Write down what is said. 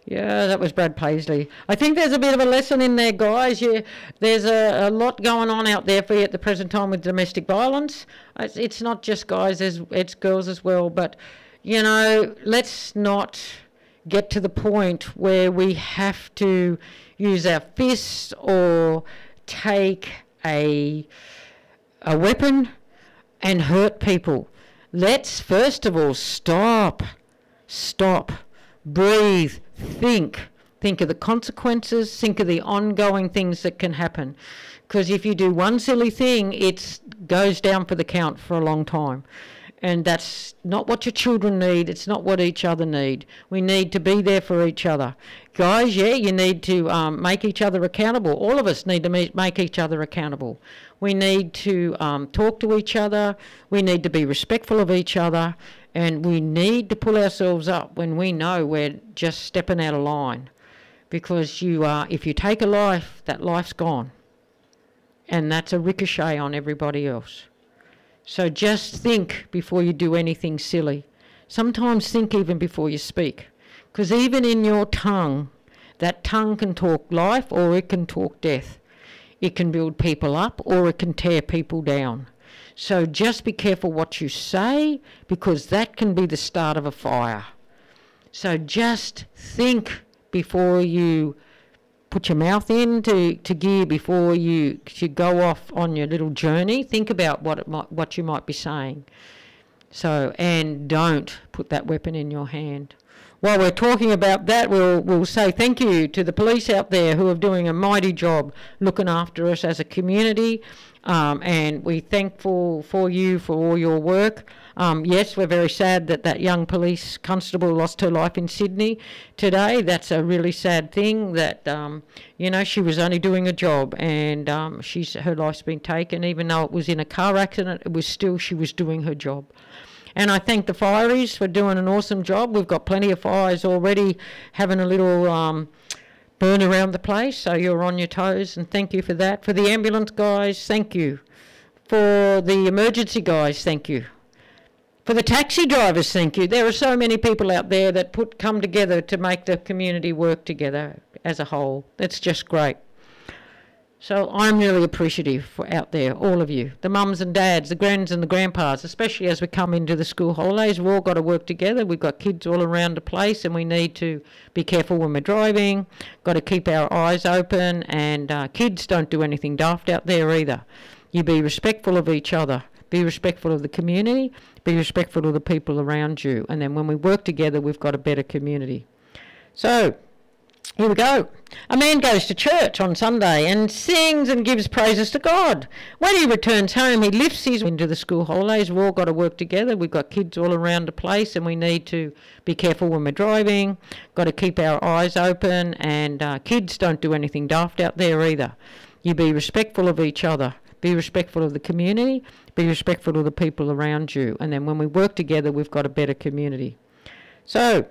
Yeah, that was Brad Paisley. I think there's a bit of a lesson in there, guys. There's a lot going on out there for you at the present time with domestic violence. It's not just guys, it's girls as well. But, you know, let's not get to the point where we have to use our fists or take a weapon and hurt people. Let's first of all stop, breathe, think of the consequences, think of the ongoing things that can happen. Because if you do one silly thing, it goes down for the count for a long time. And that's not what your children need. It's not what each other need. We need to be there for each other. Guys, yeah, you need to make each other accountable. All of us need to make each other accountable. We need to talk to each other. We need to be respectful of each other. And we need to pull ourselves up when we know we're just stepping out of line. Because if you take a life, that life's gone. And that's a ricochet on everybody else. So just think before you do anything silly. Sometimes think even before you speak. Because even in your tongue, that tongue can talk life or it can talk death. It can build people up or it can tear people down. So just be careful what you say, because that can be the start of a fire. So just think before you put your mouth into gear, before you go off on your little journey. Think about what you might be saying. So, and don't put that weapon in your hand. While we're talking about that, we'll say thank you to the police out there who are doing a mighty job looking after us as a community. And we're thankful for you for all your work. Yes, we're very sad that young police constable lost her life in Sydney today. That's a really sad thing that, she was only doing a job and her life's been taken. Even though it was in a car accident, she was doing her job. And I thank the fireys for doing an awesome job. We've got plenty of fires already having a little burn around the place, so you're on your toes, and thank you for that. For the ambulance guys, thank you. For the emergency guys, thank you. For the taxi drivers, thank you. There are so many people out there that come together to make the community work together as a whole. It's just great. So I'm really appreciative for out there, all of you, the mums and dads, the grands and the grandpas, especially as we come into the school holidays. We've all got to work together. We've got kids all around the place, and we need to be careful when we're driving. Got to keep our eyes open, and kids don't do anything daft out there either. You be respectful of each other. Be respectful of the community. Be respectful of the people around you. And then when we work together, we've got a better community. So here we go. A man goes to church on Sunday and sings and gives praises to God. When he returns home, he lifts his into the school holidays. We've all got to work together. We've got kids all around the place, and we need to be careful when we're driving. Got to keep our eyes open, and kids don't do anything daft out there either. You be respectful of each other. Be respectful of the community. Be respectful of the people around you. And then when we work together, we've got a better community. So